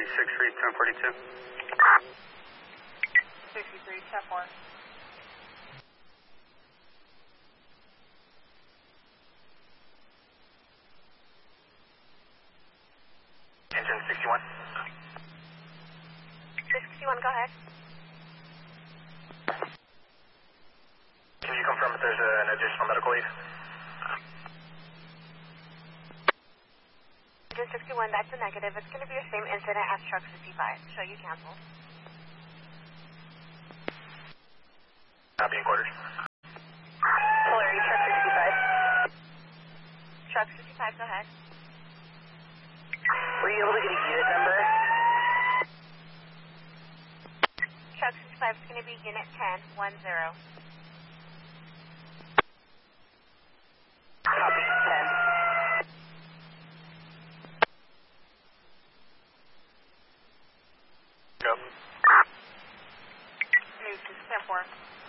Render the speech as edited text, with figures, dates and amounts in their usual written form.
63, 1042. 63, 10-4. Engine 61. 661, go ahead. Can you confirm if there's an additional medical aid? Engine 61, that's a negative. It's going to be the same incident as truck 55. Show you canceled. Copy in quarters. Polarity, truck 65. Truck 55, go ahead. Were you able to get a unit number? Truck 65 is going to be unit 1010. Copy, 10. Go. News 10-4.